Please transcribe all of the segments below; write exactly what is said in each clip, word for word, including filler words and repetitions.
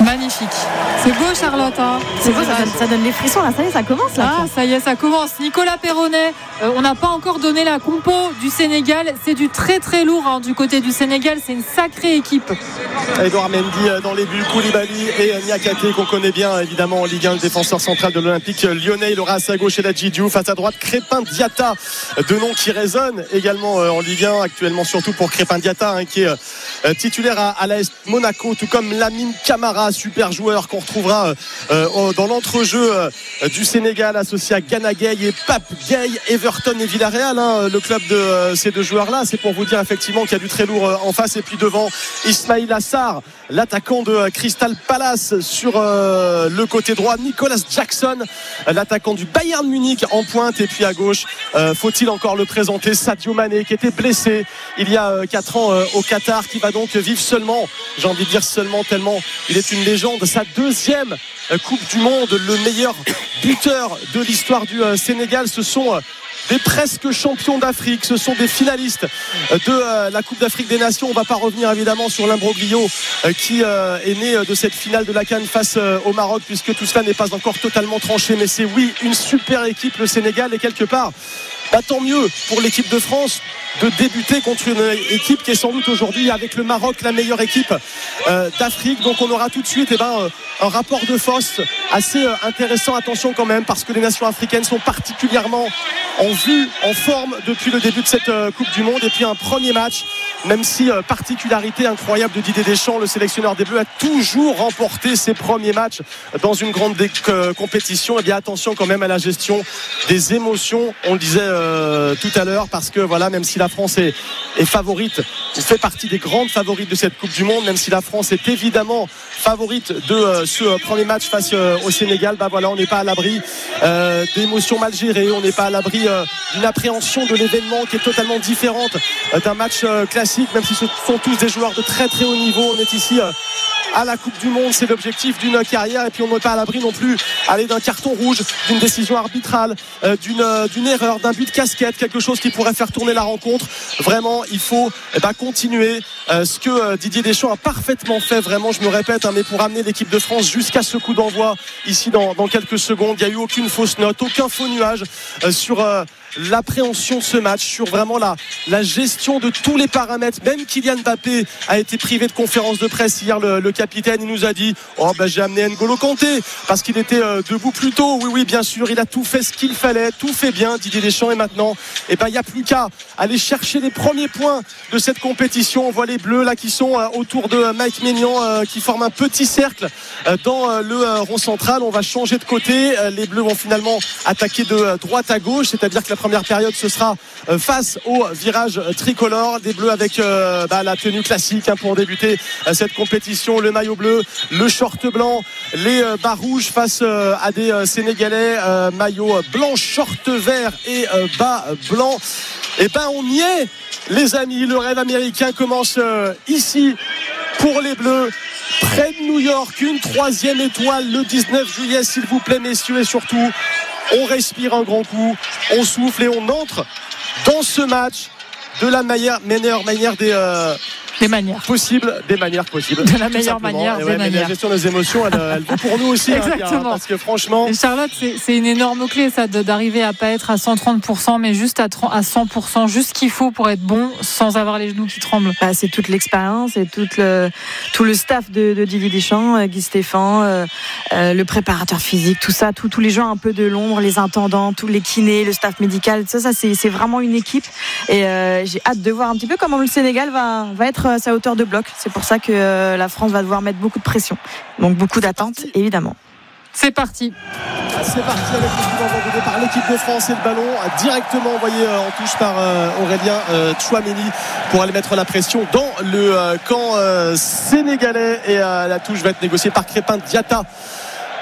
Magnifique. C'est beau, Charlotte. Hein. C'est beau, ça donne, ça donne les frissons. Là, ça y est, ça commence. Là, ah, ça y est, ça commence. Nicolas Perronnet, euh, on n'a pas encore donné la compo du Sénégal. C'est du très très lourd hein, du côté du Sénégal. C'est une sacrée équipe. Edouard Mendy dans les buts, Koulibaly et Niakhaté qu'on connaît bien évidemment en Ligue un, le défenseur central de l'Olympique lyonnais. Il aura à sa gauche Eladji Diouf, face à droite Crépin Diatta, deux noms qui résonnent également en Ligue un actuellement, surtout pour Crépin Diatta hein, qui est titulaire à, à l'A S Monaco, tout comme Lamine Camara, super joueur qu'on retrouvera euh, dans l'entrejeu euh, du Sénégal, associé à Gana Gueye et Pape Gueye, Everton et Villarreal hein, le club de euh, ces deux joueurs là. C'est pour vous dire effectivement qu'il y a du très lourd euh, en face. Et puis devant, Ismaïl Assar, l'attaquant de euh, Crystal Palace, sur euh, le côté droit Nicolas Jackson, l'attaquant du Bayern Munich en pointe. Et puis à gauche, euh, faut-il encore le présenter, Sadio Mané, qui était blessé il y a euh, quatre ans euh, au Qatar, qui va donc vivre seulement, j'ai envie de dire seulement tellement il est une légende, sa deuxième Coupe du Monde, le meilleur buteur de l'histoire du euh, Sénégal. Ce sont euh, des presque champions d'Afrique, ce sont des finalistes de euh, la Coupe d'Afrique des Nations. On ne va pas revenir évidemment sur l'imbroglio euh, qui euh, est né de cette finale de la CAN face euh, au Maroc, puisque tout cela n'est pas encore totalement tranché, mais c'est oui une super équipe le Sénégal. Et quelque part bah, tant mieux pour l'équipe de France de débuter contre une équipe qui est sans doute aujourd'hui avec le Maroc la meilleure équipe euh, d'Afrique. Donc on aura tout de suite eh ben, euh, un rapport de force assez euh, intéressant. Attention quand même, parce que les nations africaines sont particulièrement en vue, en forme depuis le début de cette euh, Coupe du Monde. Et puis un premier match, même si euh, particularité incroyable de Didier Deschamps, le sélectionneur des Bleus a toujours remporté ses premiers matchs dans une grande dé- euh, compétition. Et bien attention quand même à la gestion des émotions, on le disait euh, tout à l'heure, parce que voilà, même si la France est, est favorite, fait partie des grandes favorites de cette Coupe du Monde, même si la France est évidemment favorite de euh, ce euh, premier match face euh, au Sénégal, bah voilà, on n'est pas à l'abri euh, d'émotions mal gérées, on n'est pas à l'abri euh, d'une appréhension de l'événement qui est totalement différente euh, d'un match euh, classique, même si ce sont tous des joueurs de très très haut niveau. On est ici euh, à la Coupe du Monde, c'est l'objectif d'une carrière, et puis on n'est pas à l'abri non plus aller d'un carton rouge, d'une décision arbitrale, euh, d'une, euh, d'une erreur, d'un but de casquette, quelque chose qui pourrait faire tourner la rencontre. Vraiment, il faut eh ben, continuer euh, ce que euh, Didier Deschamps a parfaitement fait, vraiment, je me répète hein, mais pour amener l'équipe de France jusqu'à ce coup d'envoi ici dans, dans quelques secondes. Il n'y a eu aucune fausse note, aucun faux nuage euh, sur euh, l'appréhension de ce match, sur vraiment la, la gestion de tous les paramètres. Même Kylian Mbappé a été privé de conférence de presse hier, le, le capitaine. Il nous a dit oh ben j'ai amené N'Golo Kanté parce qu'il était euh, debout plus tôt. Oui oui bien sûr, il a tout fait ce qu'il fallait, tout fait bien Didier Deschamps. Et maintenant eh ben il n'y a plus qu'à aller chercher les premiers points de cette compétition. On voit les Bleus là qui sont euh, autour de euh, Mike Maignan euh, qui forment un petit cercle euh, dans euh, le euh, rond central. On va changer de côté, euh, les Bleus vont finalement attaquer de euh, droite à gauche, c'est-à-dire que la première période ce sera euh, face au virage tricolore, des Bleus avec euh, bah, la tenue classique hein, pour débuter euh, cette compétition, le maillot bleu, le short blanc, les euh, bas rouges face euh, à des euh, Sénégalais, euh, maillot blanc, short vert et euh, bas blanc. Et ben on y est les amis, le rêve américain commence euh, ici pour les Bleus, près de New York, une troisième étoile le dix-neuf juillet s'il vous plaît messieurs, et surtout on respire un grand coup, on souffle et on entre dans ce match de la meilleure, meilleure manière des, euh, des manières possibles, des manières possibles. De la meilleure manière des ouais, manières. La gestion des émotions, elle, elle vaut pour nous aussi. Exactement. Hein, parce que franchement. Et Charlotte, c'est, c'est une énorme clé, ça, de, d'arriver à pas être à cent trente pour cent, mais juste à, à cent pour cent, juste ce qu'il faut pour être bon, sans avoir les genoux qui tremblent. Bah, c'est toute l'expérience et tout le, tout le staff de, de Didier Deschamps, euh, Guy Stéphane, euh, euh, le préparateur physique, tout ça, tous les gens un peu de l'ombre, les intendants, tous les kinés, le staff médical, ça, ça c'est, c'est vraiment une équipe. Et euh, j'ai hâte de voir un petit peu comment le Sénégal va, va être à sa hauteur de bloc. C'est pour ça que euh, la France va devoir mettre beaucoup de pression. Donc beaucoup d'attentes, évidemment. C'est parti. C'est parti avec le coup d'envoi donné par l'équipe de France, et le ballon directement envoyé en touche par euh, Aurélien euh, Tchouaméni pour aller mettre la pression dans le euh, camp euh, sénégalais. Et euh, la touche va être négociée par Crépin Diatta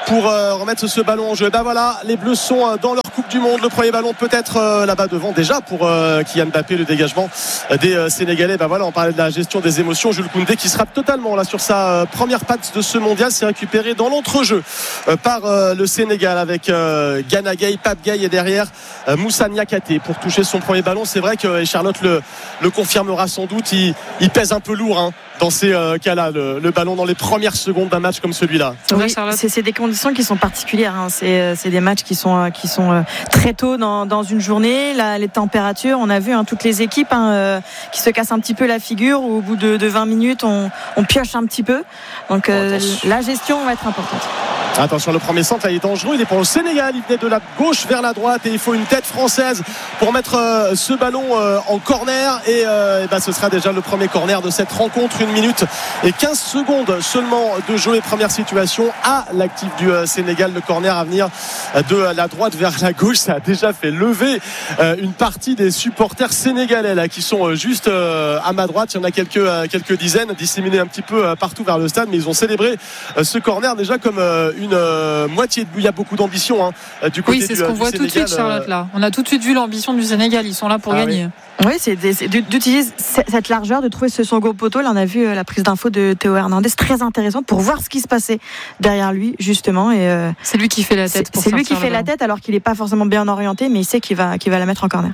pour euh, remettre ce ballon en jeu. Ben voilà, les Bleus sont euh, dans leur Coupe du Monde. Le premier ballon peut-être euh, là-bas devant déjà pour euh, Kylian Mbappé, le dégagement des euh, Sénégalais. Ben voilà, on parlait de la gestion des émotions. Jules Koundé qui sera totalement là sur sa euh, première patte de ce mondial, s'est récupéré dans l'entrejeu euh, par euh, le Sénégal avec euh, Gana Gueye, Pape Gueye et derrière euh, Moussa Niakhaté pour toucher son premier ballon. C'est vrai que et Charlotte le, le confirmera sans doute, il, il pèse un peu lourd hein, dans ces euh, cas-là, le, le ballon dans les premières secondes d'un match comme celui-là. Oui, c'est, c'est des conditions qui sont particulières hein. c'est, c'est des matchs qui sont, qui sont très tôt dans, dans une journée. Là, les températures, on a vu hein, toutes les équipes hein, euh, qui se cassent un petit peu la figure, où au bout de, de vingt minutes on, on pioche un petit peu, donc euh, la gestion va être importante. Attention, le premier centre là, il est dangereux, il est pour le Sénégal, il venait de la gauche vers la droite et il faut une tête française pour mettre euh, ce ballon euh, en corner et, euh, et ben, ce sera déjà le premier corner de cette rencontre. Une minute et quinze secondes seulement de jeu et première situation à l'actif du euh, Sénégal. Le corner à venir de la droite vers la gauche, ça a déjà fait lever euh, une partie des supporters sénégalais là, qui sont euh, juste euh, à ma droite. Il y en a quelques, euh, quelques dizaines disséminés un petit peu euh, partout vers le stade, mais ils ont célébré euh, ce corner déjà comme euh, une euh, moitié de but. Il y a beaucoup d'ambition hein, du côté oui, c'est du, ce qu'on du voit Sénégal. Tout de suite, Charlotte, là. On a tout de suite vu l'ambition du Sénégal. Ils sont là pour ah, gagner. Oui, oui c'est, c'est d'utiliser cette largeur, de trouver ce second poteau. Là, on a vu la prise d'info de Théo Hernandez, très intéressante pour voir ce qui se passait derrière lui, justement. Et euh, c'est lui qui fait la tête. C'est, pour c'est lui qui fait ballon. la tête, alors qu'il n'est pas forcément bien orienté, mais il sait qu'il va, qu'il va la mettre en corner.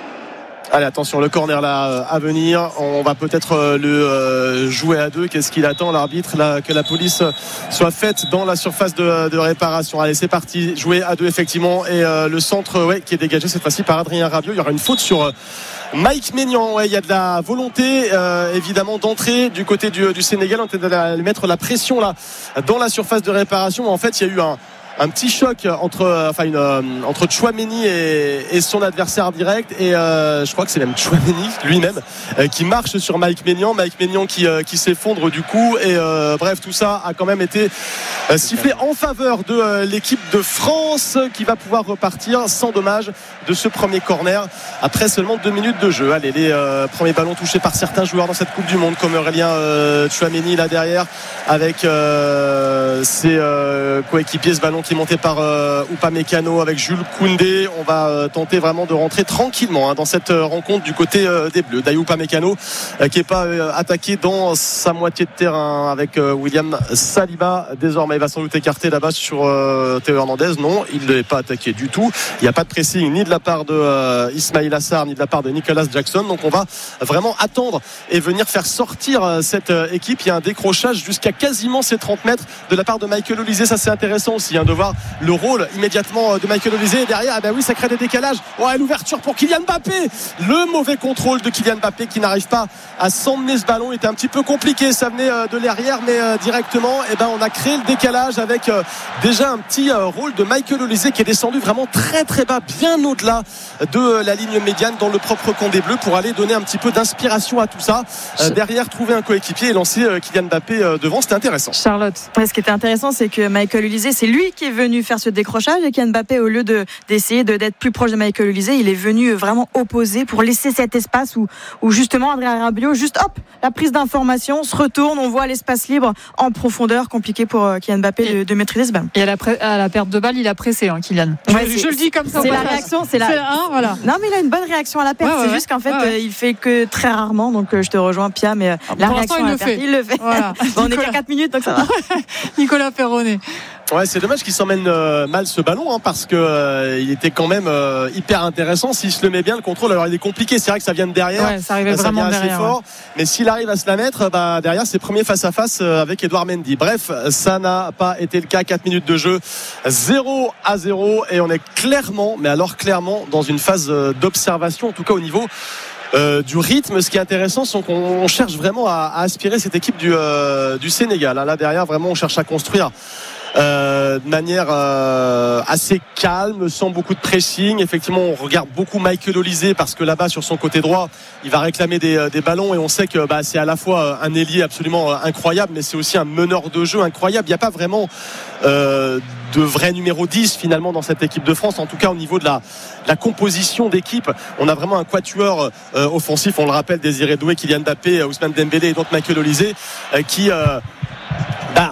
Allez, attention, le corner là à venir. On va peut-être le jouer à deux. Qu'est-ce qu'il attend l'arbitre là, que la police soit faite dans la surface de, de réparation. Allez, c'est parti. Jouer à deux effectivement. Et euh, le centre ouais, qui est dégagé cette fois-ci par Adrien Rabiot. Il y aura une faute sur Mike Maignan. Ouais, il y a de la volonté euh, évidemment d'entrer du côté du, du Sénégal. On va mettre la pression là dans la surface de réparation. Mais en fait, il y a eu un un petit choc entre enfin une euh, entre Tchouaméni et, et son adversaire direct et euh, je crois que c'est même Tchouaméni lui-même euh, qui marche sur Mike Maignan Mike Maignan qui, euh, qui s'effondre du coup et euh, bref tout ça a quand même été euh, sifflé en faveur de euh, l'équipe de France qui va pouvoir repartir sans dommage de ce premier corner après seulement deux minutes de jeu. Allez, les euh, premiers ballons touchés par certains joueurs dans cette Coupe du Monde comme Aurélien euh, Tchouaméni là derrière avec euh, ses euh, coéquipiers, ce ballon qui est monté par euh, Upamecano avec Jules Koundé. On va euh, tenter vraiment de rentrer tranquillement hein, dans cette euh, rencontre du côté euh, des Bleus. Dayou Upamecano euh, qui n'est pas euh, attaqué dans sa moitié de terrain avec euh, William Saliba. Désormais il va sans doute écarter là-bas sur euh, Théo Hernandez. Non, il n'est pas attaqué du tout. Il n'y a pas de pressing ni de la part de euh, Ismail Assar ni de la part de Nicolas Jackson. Donc on va vraiment attendre et venir faire sortir euh, cette euh, équipe. Il y a un décrochage jusqu'à quasiment ces trente mètres de la part de Michael Olise. Ça c'est intéressant aussi hein, de voir le rôle immédiatement de Michael Olise. Et derrière, ah ben oui, ça crée des décalages. Ouais, l'ouverture pour Kylian Mbappé. Le mauvais contrôle de Kylian Mbappé qui n'arrive pas à s'emmener ce ballon. Il était un petit peu compliqué. Ça venait de l'arrière, mais directement, eh ben, on a créé le décalage avec déjà un petit rôle de Michael Olise qui est descendu vraiment très très bas, bien au-delà de la ligne médiane dans le propre camp des Bleus pour aller donner un petit peu d'inspiration à tout ça. Euh, derrière, trouver un coéquipier et lancer Kylian Mbappé devant, c'était intéressant. Charlotte. Ouais, ce qui était intéressant, c'est que Michael Olise, c'est lui qui est venu faire ce décrochage et Kylian Mbappé, au lieu de, d'essayer de, d'être plus proche de Michael Olise, il est venu vraiment opposer pour laisser cet espace où, où justement Adrien Rabiot, juste hop, la prise d'information, se retourne, on voit l'espace libre en profondeur, compliqué pour Kylian Mbappé de, de maîtriser ce ballon. Et à la, pré- à la perte de balle, il a pressé, hein, Kylian. Ouais, je, je le dis comme ça. C'est la réaction, c'est la. C'est la un, voilà. Non, mais il a une bonne réaction à la perte. Ouais, c'est ouais, juste qu'en fait, ouais, ouais. Euh, il fait que très rarement. Donc, euh, je te rejoins, Pia, mais euh, la réaction à la perte, il le fait. Voilà. Bon, on est qu'à quatre minutes, donc ça va. Nicolas Perronnet. Ouais, c'est dommage qu'il s'emmène euh, mal ce ballon hein, parce que euh, il était quand même euh, hyper intéressant s'il se le met bien le contrôle. Alors il est compliqué, c'est vrai que ça vient de derrière, ouais, ça arrivait ça vraiment vient assez derrière, fort, ouais. Mais s'il arrive à se la mettre, bah derrière c'est premier face à face avec Edouard Mendy. Bref, ça n'a pas été le cas. quatre minutes de jeu, zéro à zéro et on est clairement, mais alors clairement dans une phase d'observation, en tout cas au niveau Euh, du rythme. Ce qui est intéressant, c'est qu'on cherche vraiment à, à aspirer cette équipe du, euh, du Sénégal. Là derrière, vraiment, on cherche à construire euh, de manière euh, assez calme, sans beaucoup de pressing. Effectivement, on regarde beaucoup Michael Olise parce que là-bas, sur son côté droit, il va réclamer des, des ballons et on sait que bah, c'est à la fois un ailier absolument incroyable, mais c'est aussi un meneur de jeu incroyable. Il n'y a pas vraiment euh, de vrai numéro dix finalement dans cette équipe de France, en tout cas au niveau de la, la composition d'équipe. On a vraiment un quatuor euh, offensif, on le rappelle, Désiré Doué, Kylian Mbappé, Ousmane Dembélé et donc Michael Olise euh, qui euh, bah,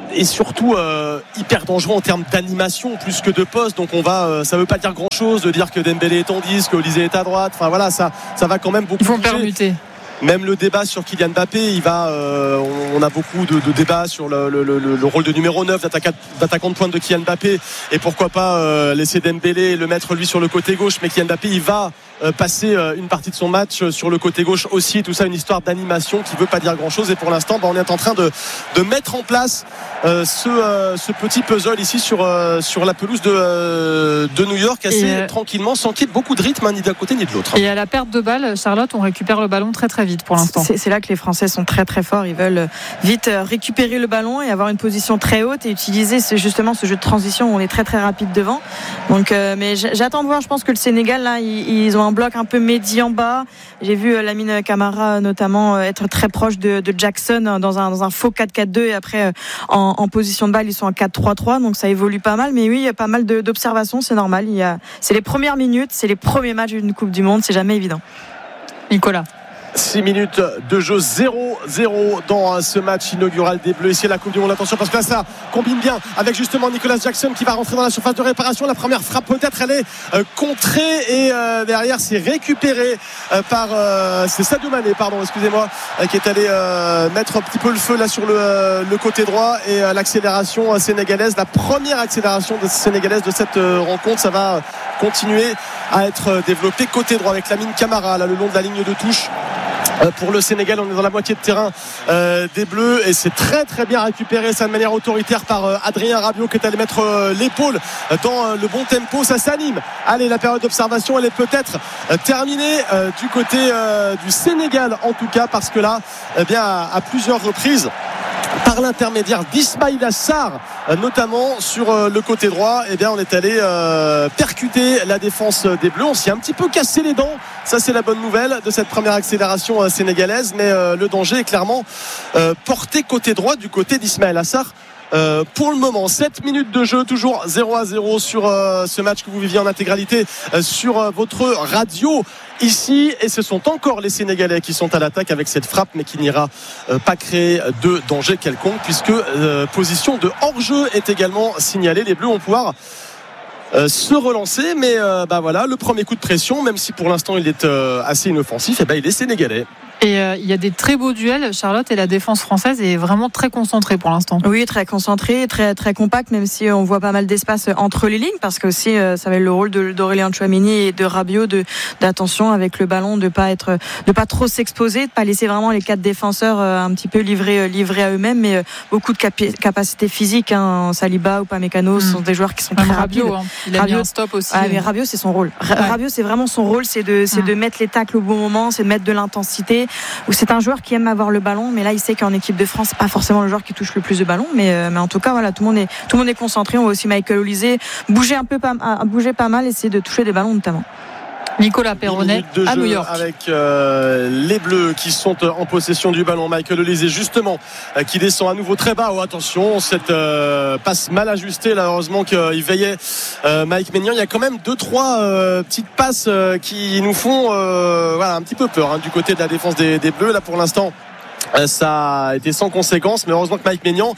et surtout euh, hyper dangereux en termes d'animation plus que de poste. Donc on va, euh, ça veut pas dire grand chose de dire que Dembélé est en dix, que Olysée est à droite. Enfin voilà, ça, ça va quand même beaucoup. Ils vont bouger. permuter. Même le débat sur Kylian Mbappé, il va, euh, on a beaucoup de, de débats sur le, le, le, le rôle de numéro neuf, d'attaquant, d'attaquant de pointe de Kylian Mbappé, et pourquoi pas euh, laisser Dembélé le mettre lui sur le côté gauche. Mais Kylian Mbappé, il va euh, passer euh, une partie de son match euh, sur le côté gauche aussi. Tout ça, une histoire d'animation qui veut pas dire grand chose. Et pour l'instant, bah, on est en train de, de mettre en place euh, ce, euh, ce petit puzzle ici sur, euh, sur la pelouse de, euh, de New York, assez euh... tranquillement, sans qu'il y ait beaucoup de rythme, hein, ni d'un côté ni de l'autre. Et à la perte de balle, Charlotte, on récupère le ballon très très vite pour l'instant. C'est, c'est là que les Français sont très très forts. Ils veulent vite récupérer le ballon et avoir une position très haute et utiliser ce, justement ce jeu de transition où on est très très rapide devant. Donc, euh, mais j'attends de voir. Je pense que le Sénégal là, ils, ils ont un bloc un peu médian en bas. J'ai vu euh, Lamine Camara notamment euh, être très proche de, de Jackson dans un, dans un faux quatre quatre deux et après euh, en, en position de balle ils sont en quatre trois trois. Donc ça évolue pas mal. Mais oui, il y a pas mal de, d'observations. C'est normal. Il y a, c'est les premières minutes, c'est les premiers matchs d'une Coupe du Monde. C'est jamais évident. Nicolas. six minutes de jeu, zéro zéro dans ce match inaugural des Bleus. Ici la Coupe du Monde, attention parce que là ça combine bien avec justement Nicolas Jackson qui va rentrer dans la surface de réparation. La première frappe peut-être elle est euh, contrée et euh, derrière c'est récupéré euh, par euh, c'est Sadio Mané pardon excusez-moi euh, qui est allé euh, mettre un petit peu le feu là sur le, euh, le côté droit et euh, l'accélération euh, sénégalaise, la première accélération de sénégalaise de cette euh, rencontre, ça va continuer à être développé côté droit avec Lamine Camara là le long de la ligne de touche. Pour le Sénégal, on est dans la moitié de terrain euh, des Bleus et c'est très très bien récupéré ça de manière autoritaire par euh, Adrien Rabiot qui est allé mettre euh, l'épaule dans euh, le bon tempo. Ça s'anime. Allez, la période d'observation elle est peut-être euh, terminée euh, du côté euh, du Sénégal en tout cas parce que là, eh bien à, à plusieurs reprises par l'intermédiaire d'Ismaïla Sarr notamment sur euh, le côté droit, eh bien on est allé euh, percuter la défense des Bleus. On s'y est un petit peu cassé les dents. Ça c'est la bonne nouvelle de cette première accélération euh, sénégalaise, mais euh, le danger est clairement euh, porté côté droit du côté d'Ismaïla Sarr. Euh, pour le moment, sept minutes de jeu, toujours zéro à zéro sur euh, ce match que vous viviez en intégralité euh, sur euh, votre radio ici, et ce sont encore les Sénégalais qui sont à l'attaque avec cette frappe mais qui n'ira euh, pas créer de danger quelconque puisque euh, position de hors-jeu est également signalée. Les Bleus vont pouvoir Euh, se relancer, mais euh, bah voilà, le premier coup de pression, même si pour l'instant il est euh, assez inoffensif, et bah il est sénégalais. Et euh, il y a des très beaux duels, Charlotte, et la défense française est vraiment très concentrée pour l'instant. Oui, très concentrée, très très compacte, même si on voit pas mal d'espace entre les lignes, parce que aussi euh, ça va être le rôle de, d'Aurélien Tchouaméni et de Rabiot de d'attention avec le ballon, de pas être, de pas trop s'exposer, de pas laisser vraiment les quatre défenseurs euh, un petit peu livrés livrés à eux-mêmes, mais euh, beaucoup de capi- capacité physique. Hein, Saliba ou Upamecano mmh. sont des joueurs qui sont Même très Rabiot, rapides. Hein. Il a Rabiot, mis un stop aussi. Ah, mais Rabiot c'est son rôle. R- ouais. Rabiot c'est vraiment son rôle, c'est de c'est mmh. de mettre les tacles au bon moment, c'est de mettre de l'intensité. Ou c'est un joueur qui aime avoir le ballon, mais là il sait qu'en équipe de France c'est pas forcément le joueur qui touche le plus de ballons, mais euh, mais en tout cas voilà, tout le monde est tout le monde est concentré. On voit aussi Michael Olysée bouger un peu pas bouger pas mal, essayer de toucher des ballons notamment. Nicolas Perronnet à New York avec euh, les Bleus qui sont en possession du ballon. Michael Olysée justement euh, qui descend à nouveau très bas. Oh, attention, cette euh, passe mal ajustée là, heureusement qu'il veillait euh, Mike Maignan. Il y a quand même deux trois euh, petites passes euh, qui nous font euh, voilà, un petit peu peur hein, du côté de la défense des, des Bleus. Là pour l'instant euh, ça a été sans conséquence, mais heureusement que Mike Maignan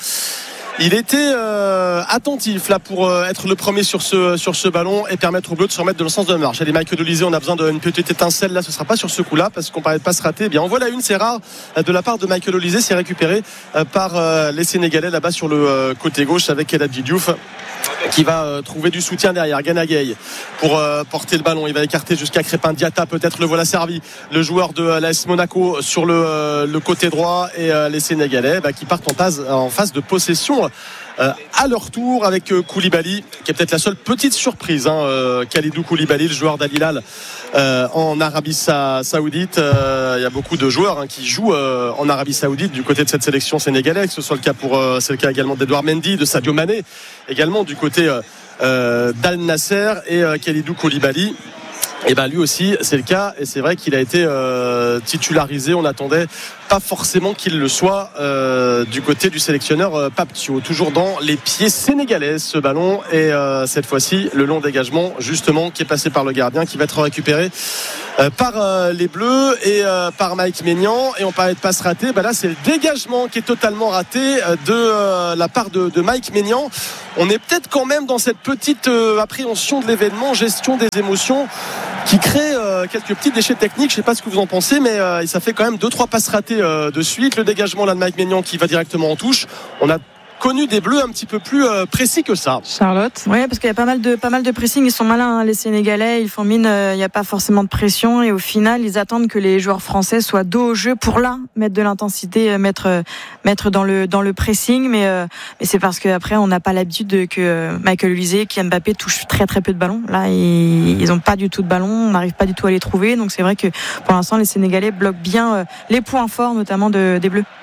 il était euh, attentif là pour euh, être le premier sur ce, sur ce ballon et permettre aux Bleus de se remettre dans le sens de la marche. Allez, Michael Olysée, on a besoin d'une petite étincelle là, ce sera pas sur ce coup là parce qu'on parlait de pas se rater. Eh bien, on voit la une, c'est rare de la part de Michael Olysée, c'est récupéré euh, par euh, les Sénégalais là-bas sur le euh, côté gauche avec El Hadji Diouf qui va euh, trouver du soutien derrière. Gana Gueye pour euh, porter le ballon, il va écarter jusqu'à Crépin Diatta, peut-être le voilà servi, le joueur de euh, l'A S Monaco sur le, euh, le côté droit, et euh, les Sénégalais bah, qui partent en phase, en phase de possession euh, à leur tour avec euh, Koulibaly qui est peut-être la seule petite surprise hein, euh, Kalidou Koulibaly, le joueur d'Al Hilal euh, en Arabie Sa- Saoudite. Euh, il y a beaucoup de joueurs hein, qui jouent euh, en Arabie Saoudite du côté de cette sélection sénégalaise, que ce soit le cas pour euh, c'est le cas également d'Edouard Mendy, de Sadio Mané également du côté euh, euh, d'Al Nasser, et euh, Kalidou Koulibaly et ben lui aussi c'est le cas, et c'est vrai qu'il a été euh, titularisé. On attendait pas forcément qu'il le soit euh, du côté du sélectionneur euh, Pape Thiaw. Toujours dans les pieds sénégalais ce ballon, et euh, cette fois-ci le long dégagement justement qui est passé par le gardien, qui va être récupéré euh, par euh, les Bleus et euh, par Mike Maignan. Et on parlait de passe ratée, bah là c'est le dégagement qui est totalement raté euh, de euh, la part de, de Mike Maignan. On est peut-être quand même dans cette petite euh, appréhension de l'événement, gestion des émotions, qui crée euh, quelques petits déchets techniques. Je ne sais pas ce que vous en pensez, mais euh, ça fait quand même deux trois passes ratées euh, de suite. Le dégagement là de Mike Maignan qui va directement en touche. On a connu des Bleus un petit peu plus euh, précis que ça. Charlotte. Oui, parce qu'il y a pas mal de pas mal de pressing. Ils sont malins, hein, les Sénégalais. Ils font mine. Il euh, n'y a pas forcément de pression et au final, ils attendent que les joueurs français soient dos au jeu pour là mettre de l'intensité, mettre euh, mettre dans le dans le pressing. Mais euh, mais c'est parce qu'après, on n'a pas l'habitude de, que euh, Michael Olise, Kylian Mbappé touchent très très peu de ballons. Là, ils ils ont pas du tout de ballons. On n'arrive pas du tout à les trouver. Donc c'est vrai que pour l'instant, les Sénégalais bloquent bien euh, les points forts, notamment de, des Bleus.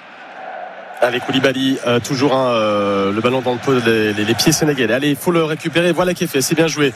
Allez, Koulibaly, euh, toujours un, euh, le ballon dans le pot, les, les, les pieds sénégalais. Allez, il faut le récupérer. Voilà qui est fait. C'est bien joué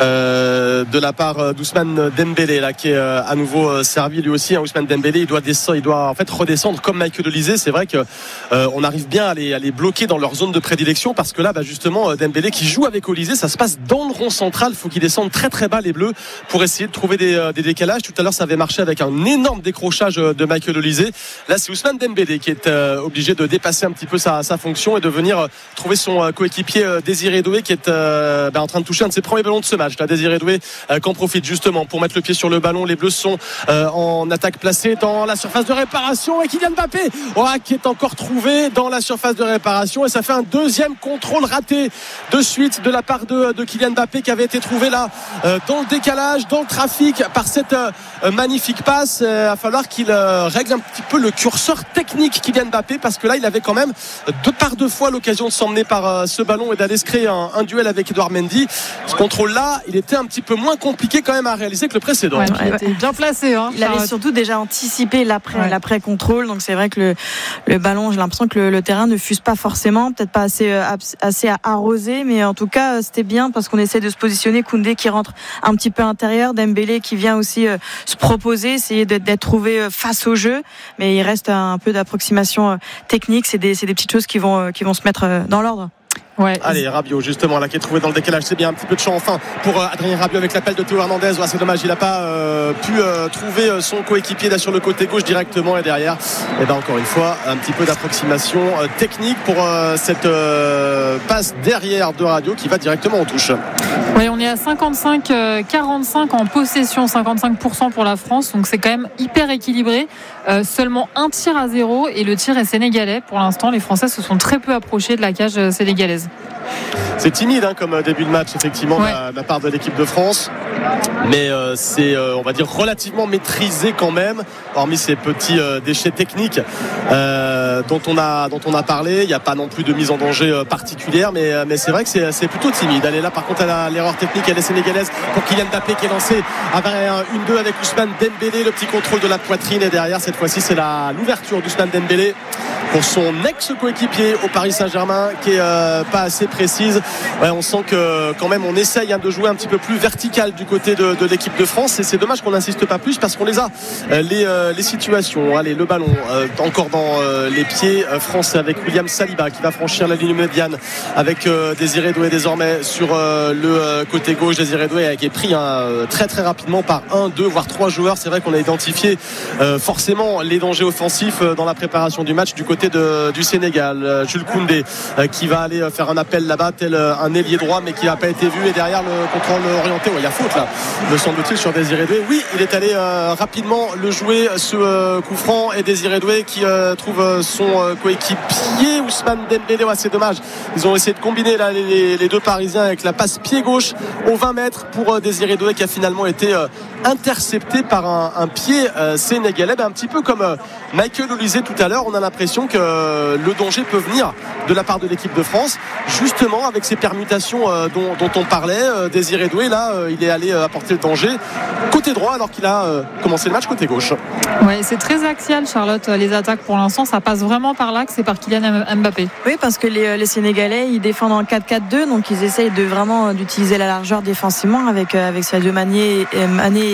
euh, de la part d'Ousmane Dembélé, là, qui est euh, à nouveau euh, servi lui aussi. Hein, Ousmane Dembélé, il doit descendre, il doit en fait redescendre comme Michael Olise. C'est vrai que euh, on arrive bien à les, à les bloquer dans leur zone de prédilection parce que là, bah, justement, Dembélé qui joue avec Olise, ça se passe dans le rond central. Il faut qu'ils descendent très très bas les Bleus pour essayer de trouver des, euh, des décalages. Tout à l'heure, ça avait marché avec un énorme décrochage de Michael Olise. Là, c'est Ousmane Dembélé qui est euh, obligé de dépasser un petit peu sa, sa fonction et de venir euh, trouver son euh, coéquipier euh, Désiré Doué qui est euh, bah, en train de toucher un de ses premiers ballons de ce match. Là, Désiré Doué euh, qu'en profite justement pour mettre le pied sur le ballon. Les Bleus sont euh, en attaque placée dans la surface de réparation et Kylian Mbappé oh, qui est encore trouvé dans la surface de réparation et ça fait un deuxième contrôle raté de suite de la part de, de Kylian Mbappé qui avait été trouvé là euh, dans le décalage, dans le trafic par cette euh, magnifique passe. Il euh, va falloir qu'il euh, règle un petit peu le curseur technique Kylian Mbappé parce que là il avait quand même deux par deux fois l'occasion de s'emmener par euh, ce ballon et d'aller se créer un, un duel avec Edouard Mendy. Ce contrôle là il était un petit peu moins compliqué quand même à réaliser que le précédent. Ouais, il était bien placé hein, il avait surtout déjà anticipé l'après, ouais. l'après contrôle, donc c'est vrai que le, le ballon, j'ai l'impression que le, le terrain ne fuse pas forcément, peut-être pas assez, euh, assez arrosé, mais en tout cas c'était bien parce qu'on essaie de se positionner. Koundé qui rentre un petit peu intérieur, Dembélé qui vient aussi euh, se proposer, essayer d'être, d'être trouvé euh, face au jeu, mais il reste un peu d'approximation euh, technique. C'est des, c'est des petites choses qui vont, euh, qui vont se mettre euh, dans l'ordre. Ouais. Allez, Rabiot justement là qui est trouvé dans le décalage, c'est bien, un petit peu de champ enfin pour euh, Adrien Rabiot avec l'appel de Théo Hernandez. Oh, c'est dommage, il n'a pas euh, pu euh, trouver euh, son coéquipier là sur le côté gauche directement et derrière. Et ben encore une fois un petit peu d'approximation euh, technique pour euh, cette euh, passe derrière de Rabiot qui va directement en touche. Oui, on est à cinquante-cinq quarante-cinq en possession, cinquante-cinq pour cent pour la France, donc c'est quand même hyper équilibré. Euh, seulement un tir à zéro et le tir est sénégalais. Pour l'instant, les Français se sont très peu approchés de la cage sénégalaise. C'est timide hein, comme début de match effectivement ouais. de la part de l'équipe de France, mais euh, c'est euh, on va dire relativement maîtrisé quand même, hormis ces petits euh, déchets techniques euh, dont on a dont on a parlé. Il n'y a pas non plus de mise en danger euh, particulière, mais euh, mais c'est vrai que c'est, c'est plutôt timide. Allez là par contre à la, l'erreur technique elle est sénégalaise pour Kylian Mbappé qui est lancé avec un un deux avec Ousmane Dembélé, le petit contrôle de la poitrine et derrière cette fois-ci c'est la l'ouverture d'Ousmane Dembélé pour son ex-coéquipier au Paris Saint-Germain qui est euh, pas assez précise. Ouais, on sent que quand même on essaye hein, de jouer un petit peu plus vertical du côté de, de l'équipe de France et c'est dommage qu'on n'insiste pas plus parce qu'on les a euh, les, euh, les situations. Allez, le ballon euh, encore dans euh, les pieds euh, français avec William Saliba qui va franchir la ligne médiane avec euh, Désiré Doué désormais sur euh, le euh, côté gauche. Désiré Doué qui est pris hein, très très rapidement par un, deux voire trois joueurs. C'est vrai qu'on a identifié euh, forcément les dangers offensifs euh, dans la préparation du match du côté de, du Sénégal. euh, Jules Koundé euh, qui va aller faire un appel là-bas tel un ailier droit mais qui n'a pas été vu et derrière le contrôle orienté. Ouais, il y a faute là me semble-t-il sur Désiré Doué. Oui, il est allé euh, rapidement le jouer ce euh, coup franc et Désiré Doué qui euh, trouve euh, son euh, coéquipier Ousmane Dembélé. Ouais, c'est dommage, ils ont essayé de combiner là, les, les deux Parisiens avec la passe pied gauche au vingt mètres pour euh, Désiré Doué qui a finalement été euh, intercepté par un, un pied euh, sénégalais. Ben, un petit peu comme euh, Michael Olise tout à l'heure, on a l'impression que euh, le danger peut venir de la part de l'équipe de France justement avec ces permutations euh, dont, dont on parlait. euh, Désiré Doué là euh, il est allé euh, apporter le danger côté droit alors qu'il a euh, commencé le match côté gauche. Ouais, c'est très axial Charlotte, les attaques pour l'instant ça passe vraiment par l'axe et par Kylian Mbappé. Oui, parce que les, les Sénégalais ils défendent en quatre quatre deux, donc ils essayent de vraiment d'utiliser la largeur défensivement avec, avec Sadio Mané et, Mané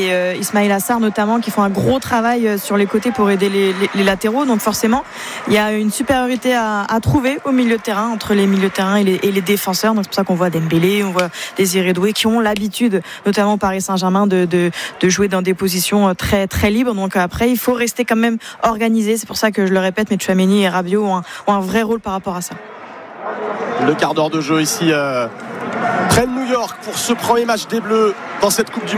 et euh, Ismail Assar notamment qui font un gros travail euh, sur les côtés pour aider les, les, les latéraux. Donc forcément, il y a une supériorité à, à trouver au milieu de terrain entre les milieux de terrain et les, et les défenseurs. Donc c'est pour ça qu'on voit Dembélé, on voit Désiré Doué qui ont l'habitude, notamment au Paris Saint-Germain, de, de, de jouer dans des positions très très libres. Donc après, il faut rester quand même organisé. C'est pour ça que je le répète, mais Tchouaméni et Rabiot ont un, ont un vrai rôle par rapport à ça. Le quart d'heure de jeu ici euh, près de New York pour ce premier match des Bleus dans cette Coupe du Monde.